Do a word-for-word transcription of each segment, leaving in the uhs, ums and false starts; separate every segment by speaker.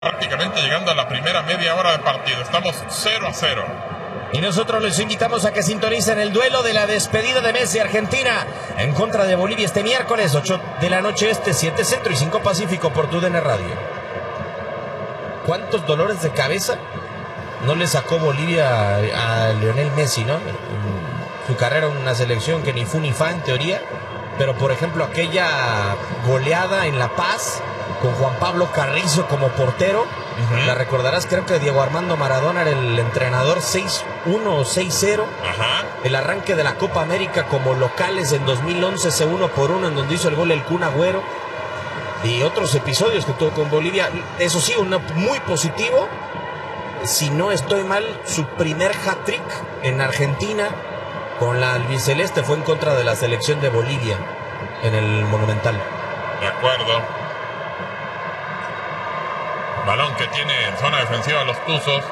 Speaker 1: Prácticamente llegando a la primera media hora de partido. Estamos cero a cero.
Speaker 2: Y nosotros les invitamos a que sintonicen el duelo de la despedida de Messi Argentina en contra de Bolivia este miércoles, ocho de la noche este, siete Centro y cinco Pacífico por TUDN Radio. ¿Cuántos dolores de cabeza no le sacó Bolivia a, a Lionel Messi, no? Su carrera en una selección que ni fu ni fa en teoría, pero por ejemplo aquella goleada en La Paz con Juan Pablo Carrizo como portero, uh-huh. La recordarás, creo que Diego Armando Maradona era el entrenador, seis uno o seis cero. Uh-huh. El arranque de la Copa América como locales en dos mil once, ese uno por uno en donde hizo el gol el Kun Agüero. Y otros episodios que tuvo con Bolivia. Eso sí, uno muy positivo. Si no estoy mal, su primer hat-trick en Argentina con la albiceleste fue en contra de la selección de Bolivia en el Monumental.
Speaker 1: De acuerdo. Balón que tiene en zona defensiva los Tuzos.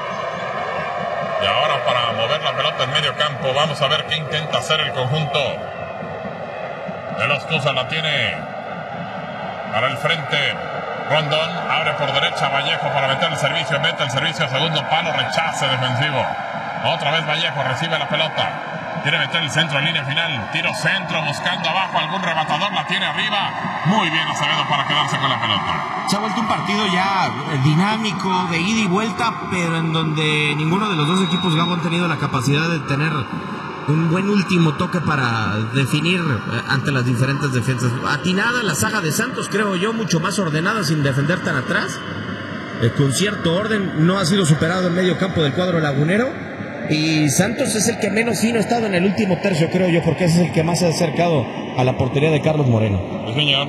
Speaker 1: Y ahora para mover la pelota en medio campo, vamos a ver qué intenta hacer el conjunto de los Tuzos. La tiene para el frente Rondón, abre por derecha Vallejo para meter el servicio, mete el servicio, segundo palo, rechace defensivo. Otra vez Vallejo recibe la pelota. Quiere meter el centro en línea final. Tiro centro buscando abajo algún rematador. La tiene arriba. Muy bien Acevedo para quedarse con la pelota.
Speaker 3: Se ha vuelto un partido ya dinámico, de ida y vuelta, pero en donde ninguno de los dos equipos, Gabo, han tenido la capacidad de tener un buen último toque para definir ante las diferentes defensas. Atinada la saga de Santos, creo yo, mucho más ordenada sin defender tan atrás. Eh, con cierto orden, no ha sido superado en medio campo del cuadro lagunero. Y Santos es el que menos fino ha estado en el último tercio, creo yo, porque ese es el que más se ha acercado a la portería de Carlos Moreno.
Speaker 1: Sí, señor.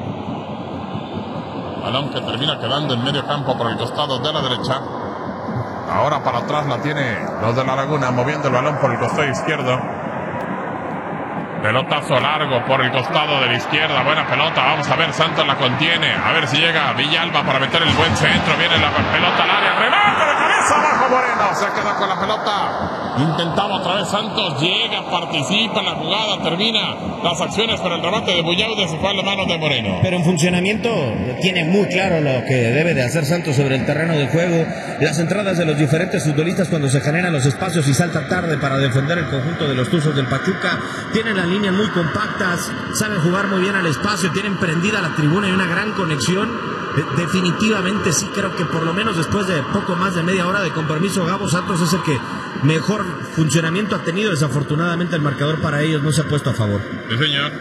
Speaker 1: Balón que termina quedando en medio campo por el costado de la derecha. Ahora para atrás la tiene los de La Laguna, moviendo el balón por el costado izquierdo. Pelotazo largo por el costado de la izquierda. Buena pelota, vamos a ver, Santos la contiene. A ver si llega Villalba para meter el buen centro. Viene la pelota al área, remate de cabeza abajo Moreno. Se queda con la pelota. Intentaba otra vez Santos, llega, participa en la jugada, termina las acciones, pero el remate de Buyaude se fue a la mano de Moreno.
Speaker 3: Pero en funcionamiento tiene muy claro lo que debe de hacer Santos sobre el terreno de juego. Las entradas de los diferentes futbolistas cuando se generan los espacios y salta tarde para defender el conjunto de los Tuzos del Pachuca. Tienen las líneas muy compactas, saben jugar muy bien al espacio, tienen prendida la tribuna y una gran conexión. Definitivamente sí, creo que por lo menos después de poco más de media hora de compromiso, Gabo, Santos es el que mejor funcionamiento ha tenido. Desafortunadamente el marcador para ellos no se ha puesto a favor.
Speaker 1: Sí, señor.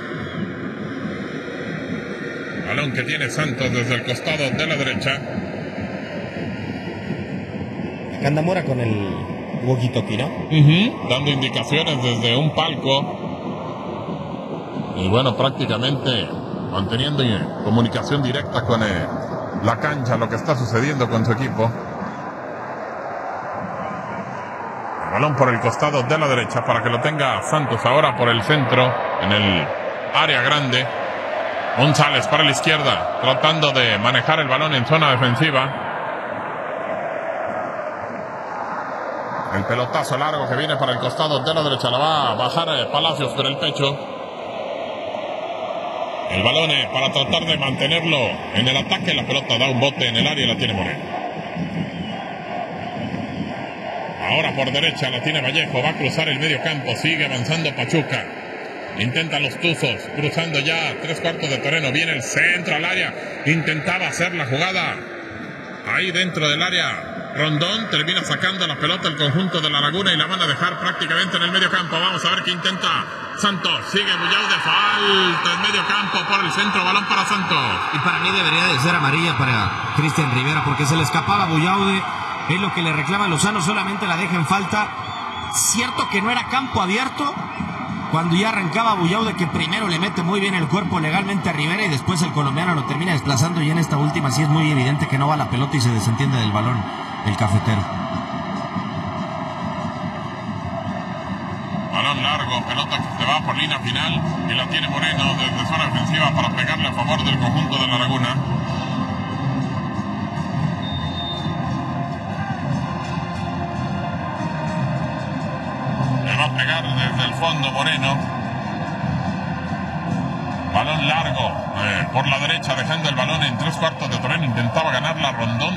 Speaker 1: Balón que tiene Santos desde el costado de la derecha.
Speaker 3: Acá anda Mora con el walkie-talkie, ¿no?
Speaker 1: Uh-huh. Dando indicaciones desde un palco. Y bueno, prácticamente manteniendo comunicación directa con eh, la cancha, lo que está sucediendo con su equipo. El balón por el costado de la derecha para que lo tenga Santos ahora por el centro, en el área grande. González para la izquierda, tratando de manejar el balón en zona defensiva. El pelotazo largo que viene para el costado de la derecha, la va a bajar eh, Palacios por el pecho. El balón eh, para tratar de mantenerlo en el ataque. La pelota da un bote en el área y la tiene Moreno. Ahora por derecha la tiene Vallejo. Va a cruzar el medio campo. Sigue avanzando Pachuca. Intentan los Tuzos. Cruzando ya tres cuartos de terreno. Viene el centro al área. Intentaba hacer la jugada ahí dentro del área. Rondón termina sacando la pelota el conjunto de La Laguna y la van a dejar prácticamente en el medio campo. Vamos a ver qué intenta Santos. Sigue Buyaude, falta en medio campo por el centro, balón para Santos.
Speaker 3: Y para mí debería de ser amarilla para Cristian Rivera, porque se le escapaba a Buyaude. Es lo que le reclama Lozano, solamente la deja en falta. Cierto que no era campo abierto cuando ya arrancaba Buyaude, que primero le mete muy bien el cuerpo legalmente a Rivera y después el colombiano lo termina desplazando, y en esta última sí es muy evidente que no va la pelota y se desentiende del balón el cafetero.
Speaker 1: Balón largo, pelota que se va por línea final y la tiene Moreno desde zona defensiva para pegarle a favor del conjunto de La Laguna. Le va a pegar desde el fondo Moreno. Balón largo eh, por la derecha, dejando el balón en tres cuartos de terreno. Intentaba ganar la Rondón.